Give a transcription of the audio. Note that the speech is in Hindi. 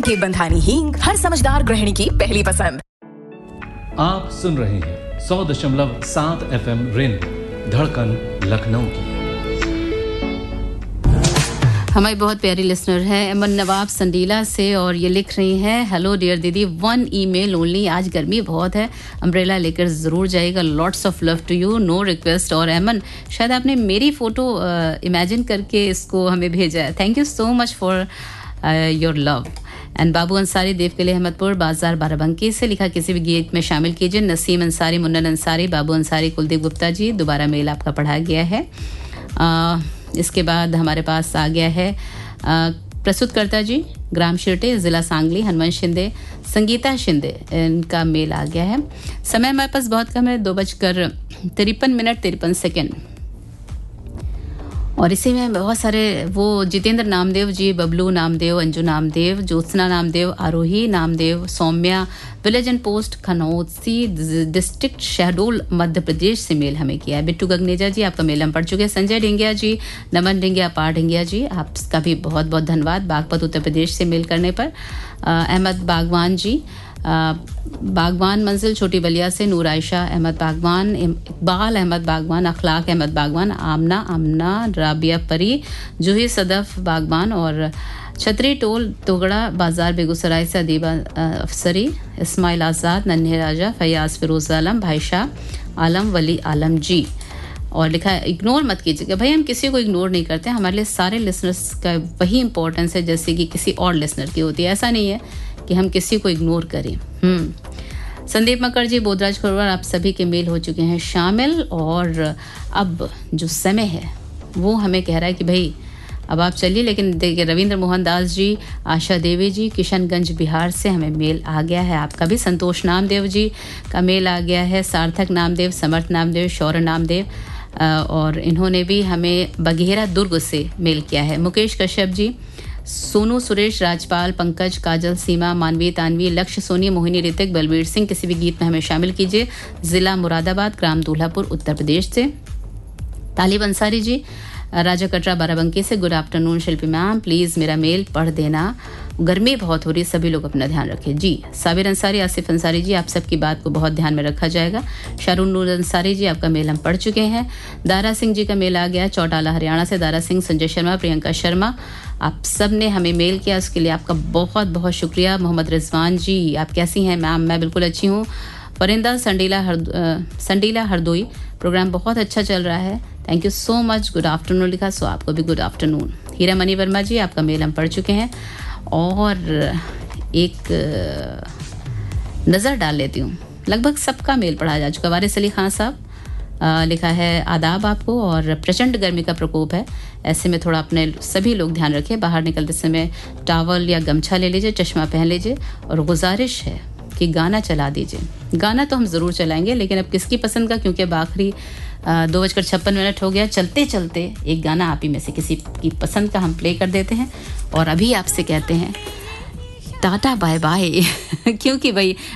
के बंधानी हींग हर समझदार गृहिणी की पहली पसंद। आप सुन रहे हैं 100.7 FM रेनबो धड़कन लखनऊ की। हमारी बहुत प्यारी लिसनर है अमन नवाब संडीला से और ये लिख रही हैं, हेलो डियर दीदी, 1 ईमेल ओनली। आज गर्मी बहुत है, अम्ब्रेला लेकर ज़रूर जाइएगा। Lots of love to you, no request. और अमन, शायद आपने मेरी फ़ोटो इमेजिन करके इसको हमें भेजा है। Thank you so much for your love. And बाबू अंसारी देव के लिए अहमदपुर बाजार बाराबंकी से लिखा, किसी भी गीत में शामिल कीजिए। नसीम अंसारी, मुन्नन अंसारी, बाबू अंसारी, कुलदीप गुप्ता जी, दोबारा मेल आपका पढ़ा गया है। इसके बाद हमारे पास आ गया है प्रस्तुतकर्ता जी ग्राम शिरटे, ज़िला सांगली, हनुमान शिंदे, संगीता शिंदे, इनका मेल आ गया है। समय हमारे पास बहुत कम है, 2:53 और इसी में बहुत सारे वो जितेंद्र नामदेव जी, बबलू नामदेव, अंजू नामदेव, ज्योत्सना नामदेव, आरोही Namdev, Saumya, village and post खनौसी district Shahdol Madhya Pradesh से मेल हमें किया है। बिट्टू गगनेजा जी, आपका मेल हम पढ़ चुके हैं। संजय ढिंगिया जी, नमन ढिंगिया, पार ढिंगिया जी, आपका भी बहुत बहुत धन्यवाद बागपत उत्तर प्रदेश से मेल करने पर। अहमद बागवान जी, बागवान मंजिल छोटी बलिया से, नूर आयशा अहमद बागवान, इकबाल अहमद बागवान, अखलाक अहमद बागवान, आमना राबिया परी, जूही सदफ बागवान और छतरी टोल तोगड़ा बाजार बेगूसराय से अदीबा अफसरी, इस्माइल आज़ाद, नन्हे राजा, फयाज फिरोज आलम, भाई शाह आलम, वली आलम जी। और लिखा है, इग्नोर मत कीजिएगा। भाई हम किसी को इग्नोर नहीं करते, हमारे लिए सारे लिसनर्स का वही इंपॉर्टेंस है जैसे कि किसी और लिसनर की होती है। ऐसा नहीं है कि हम किसी को इग्नोर करें। संदीप मकर जी, बोधराज खुरवर, आप सभी के मेल हो चुके हैं शामिल। और अब जो समय है वो हमें कह रहा है कि भाई अब आप चलिए, लेकिन देखिए रविंद्र मोहन दास जी, आशा देवी जी, किशनगंज बिहार से हमें मेल आ गया है। आपका भी संतोष नामदेव जी का मेल आ गया है, सार्थक नामदेव, समर्थ नामदेव, शौर्य नामदेव, और इन्होंने भी हमें बघेरा दुर्ग से मेल किया है। मुकेश कश्यप जी, सोनू, सुरेश, राजपाल, पंकज, काजल, सीमा, मानवी, तानवी, लक्ष्य, सोनी, मोहिनी, ऋतिक, बलबीर सिंह, किसी भी गीत में हमें शामिल कीजिए। ज़िला मुरादाबाद, ग्राम दूल्हापुर, उत्तर प्रदेश से। तालिब अंसारी जी, राजा कटरा बाराबंकी से, good afternoon Shilpi ma'am, please मेरा मेल पढ़ देना, गर्मी बहुत हो रही है, सभी लोग अपना ध्यान रखें जी। साबिर अंसारी, आसिफ अंसारी जी, आप सबकी बात को बहुत ध्यान में रखा जाएगा। शारून नूर अंसारी जी, आपका मेल हम पढ़ चुके हैं। दारा सिंह जी का मेल आ गया, चौटाला हरियाणा से। दारा सिंह, संजय शर्मा, प्रियंका शर्मा, आप सब ने हमें मेल किया, उसके लिए आपका बहुत बहुत शुक्रिया। मोहम्मद रिजवान जी, आप कैसी हैं मैम? मैं बिल्कुल अच्छी हूँ। परिंदा संडीला हरदोई, प्रोग्राम बहुत अच्छा चल रहा है, thank you so much, good afternoon लिखा, सो आपको भी गुड आफ्टरनून। हीरा मनी वर्मा जी, आपका मेल हम पढ़ चुके हैं। और एक नज़र डाल लेती हूँ, लगभग सबका मेल पढ़ा जा चुका। वारिस अली खान साहब लिखा है, आदाब आपको, और प्रचंड गर्मी का प्रकोप है, ऐसे में थोड़ा अपने सभी लोग ध्यान रखें, बाहर निकलते समय टावल या गमछा ले लीजिए, चश्मा पहन लीजिए, और गुजारिश है कि गाना चला दीजिए। गाना तो हम ज़रूर चलाएंगे, लेकिन अब किसकी पसंद का, क्योंकि अब आखिरी 2:56 हो गया। चलते चलते एक गाना आप ही में से किसी की पसंद का हम प्ले कर देते हैं, और अभी आपसे कहते हैं टाटा बाय बाय क्योंकि भाई